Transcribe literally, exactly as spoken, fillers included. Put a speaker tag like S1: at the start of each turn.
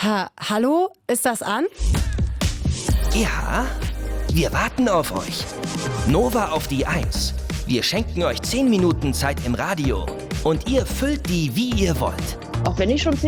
S1: Ha, hallo? Ist das an?
S2: Ja, wir warten auf euch. Nova auf die eins. Wir schenken euch zehn Minuten Zeit im Radio. Und ihr füllt die, wie ihr wollt.
S3: Auch wenn ich schon